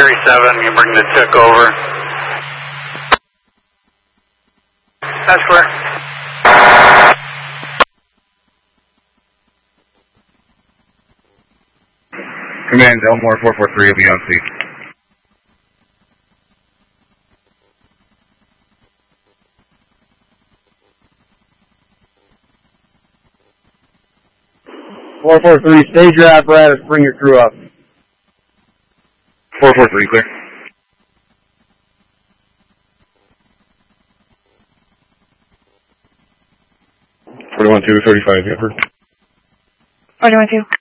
37, you bring the tick over. That's clear. Command, Elmore 443 will be on scene. Stage your apparatus, bring your crew up. 443, clear. 41-2, 35, Edward. 41-2.